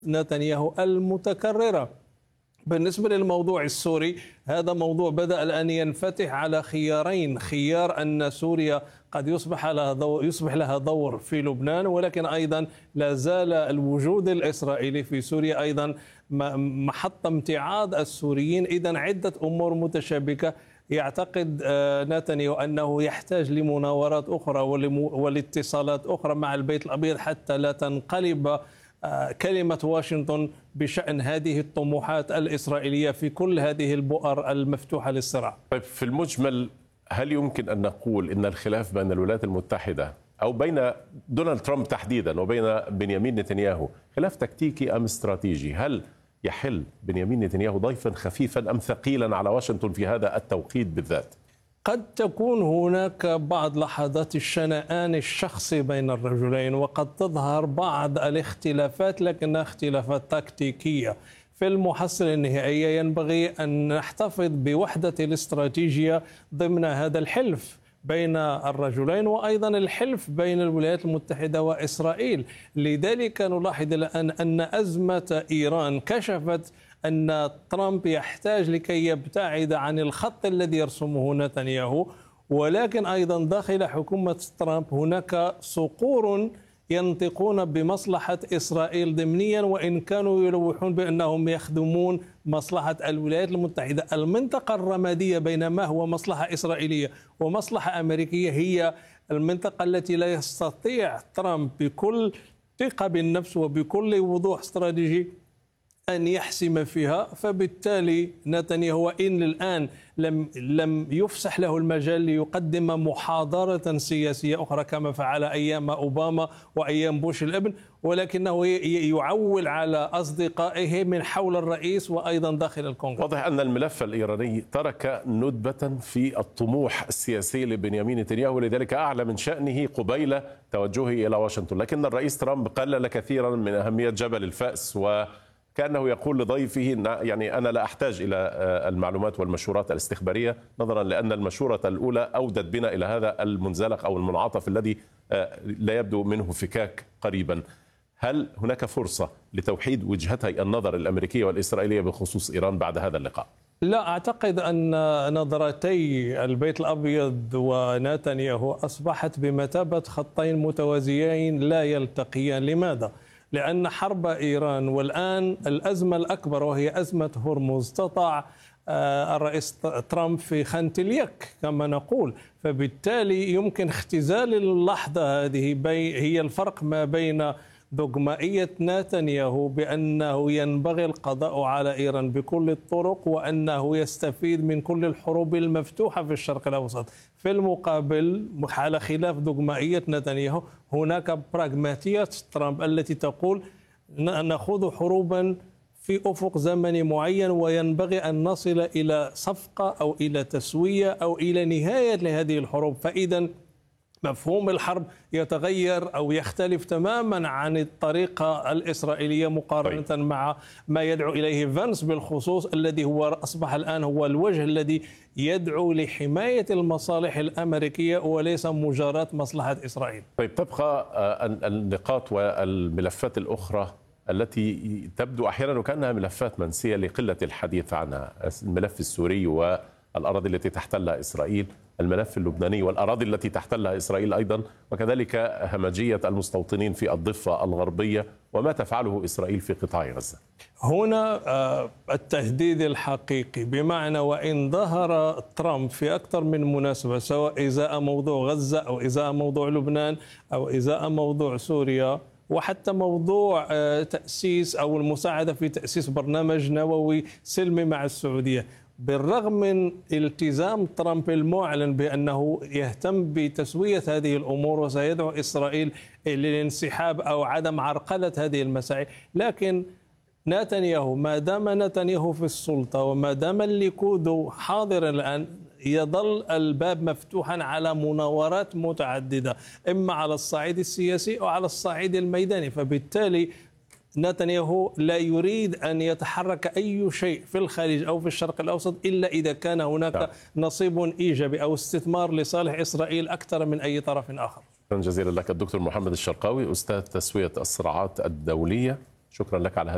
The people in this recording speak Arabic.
نتنياهو المتكررة. بالنسبة للموضوع السوري، هذا موضوع بدأ الآن ينفتح على خيارين: خيار أن سوريا قد يصبح لها دور في لبنان، ولكن أيضا لا زال الوجود الإسرائيلي في سوريا أيضا محط امتعاض السوريين. إذن عدة أمور متشابكة. يعتقد نتنياهو أنه يحتاج لمناورات أخرى ولاتصالات أخرى مع البيت الأبيض حتى لا تنقلب كلمة واشنطن بشأن هذه الطموحات الإسرائيلية في كل هذه البؤر المفتوحة للصراع. طيب، في المجمل هل يمكن أن نقول أن الخلاف بين الولايات المتحدة أو بين دونالد ترامب تحديدا وبين بنيامين نتنياهو خلاف تكتيكي أم استراتيجي؟ هل يحل بنيامين نتنياهو ضيفا خفيفا أم ثقيلا على واشنطن في هذا التوقيت بالذات؟ قد تكون هناك بعض لحظات الشنآن الشخصي بين الرجلين، وقد تظهر بعض الاختلافات لكنها اختلافات تكتيكية. في المحصلة النهائية ينبغي أن نحتفظ بوحدة الاستراتيجية ضمن هذا الحلف بين الرجلين، وأيضا الحلف بين الولايات المتحدة وإسرائيل. لذلك نلاحظ الآن أن أزمة إيران كشفت أن ترامب يحتاج لكي يبتعد عن الخط الذي يرسمه نتنياهو، ولكن أيضا داخل حكومة ترامب هناك صقور ينطقون بمصلحة إسرائيل ضمنيا، وإن كانوا يلوحون بأنهم يخدمون مصلحة الولايات المتحدة. المنطقة الرمادية بين ما هو مصلحة إسرائيلية ومصلحة أمريكية هي المنطقة التي لا يستطيع ترامب بكل ثقة بالنفس وبكل وضوح استراتيجي أن يحسم فيها. فبالتالي نتنياهو إن الآن لم يفسح له المجال ليقدم محاضرة سياسية أخرى كما فعل أيام أوباما وأيام بوش الابن، ولكنه يعول على أصدقائه من حول الرئيس وأيضا داخل الكونغرس. واضح أن الملف الإيراني ترك ندبة في الطموح السياسي لبنيامين نتنياهو، لذلك أعلى من شأنه قبيل توجهه إلى واشنطن. لكن الرئيس ترامب قلل كثيرا من أهمية جبل الفأس، وكأنه يقول لضيفه يعني أنا لا أحتاج إلى المعلومات والمشورات الاستخبارية، نظرا لأن المشورة الأولى أودت بنا إلى هذا المنزلق أو المنعطف الذي لا يبدو منه فكاك قريبا. هل هناك فرصة لتوحيد وجهتي النظر الأمريكية والإسرائيلية بخصوص إيران بعد هذا اللقاء؟ لا أعتقد أن نظرتي البيت الأبيض ونتنياهو أصبحت بمثابة خطين متوازيين لا يلتقيان. لماذا؟ لأن حرب إيران والآن الأزمة الأكبر وهي أزمة هرمز تضع الرئيس ترامب في خانة اليك كما نقول. فبالتالي يمكن اختزال اللحظة هذه هي الفرق ما بين دوغمائية نتنياهو بأنه ينبغي القضاء على إيران بكل الطرق وأنه يستفيد من كل الحروب المفتوحة في الشرق الأوسط. في المقابل على خلاف دوغمائية نتنياهو هناك براغماتية ترامب التي تقول نخوض حروبا في أفق زمني معين، وينبغي أن نصل إلى صفقة أو إلى تسوية أو إلى نهاية لهذه الحروب. فإذا مفهوم الحرب يتغير أو يختلف تماما عن الطريقة الإسرائيلية مقارنة مع ما يدعو إليه فانس بالخصوص، الذي هو أصبح الآن هو الوجه الذي يدعو لحماية المصالح الأمريكية وليس مجاراة مصلحة إسرائيل. طيب، تبقى النقاط والملفات الأخرى التي تبدو أحيانا وكأنها ملفات منسية لقلة الحديث عنها: الملف السوري والأراضي التي تحتلها إسرائيل، الملف اللبناني والأراضي التي تحتلها إسرائيل أيضا، وكذلك همجية المستوطنين في الضفة الغربية وما تفعله إسرائيل في قطاع غزة. هنا التهديد الحقيقي، بمعنى وإن ظهر ترامب في أكثر من مناسبة سواء إزاء موضوع غزة أو إزاء موضوع لبنان أو إزاء موضوع سوريا وحتى موضوع تأسيس أو المساعدة في تأسيس برنامج نووي سلمي مع السعودية، بالرغم من التزام ترامب المعلن بأنه يهتم بتسوية هذه الأمور وسيدعو إسرائيل للانسحاب أو عدم عرقلة هذه المساعي، لكن نتنياهو ما دام نتنياهو في السلطة وما دام الليكود حاضرا الآن يظل الباب مفتوحا على مناورات متعددة، إما على الصعيد السياسي أو على الصعيد الميداني. فبالتالي نتنياهو لا يريد أن يتحرك أي شيء في الخليج أو في الشرق الأوسط إلا إذا كان هناك نصيب إيجابي أو استثمار لصالح إسرائيل أكثر من أي طرف آخر. شكرا جزيلا لك الدكتور محمد الشرقاوي، أستاذ تسوية الصراعات الدولية. شكرا لك على هذه